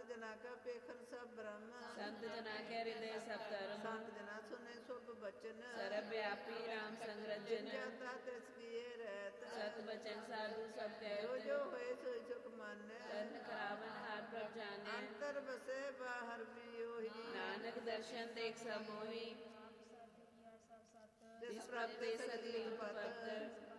जना का पेखन सब ब्रह्म संत जना के हृदय सब धर्म संत जना सुने शुभ बचन सर्वव्यापी राम संग्रजन जाता तिस किए रहत सत बचन साधु सब जो कहत जो होए सो सुख माने तन करावन हार प्रभ जाने अंतर बसे बाहर भी योही नानक दर्शन देख सब मोही जिस जिस प्रभ ते सतलिंग पत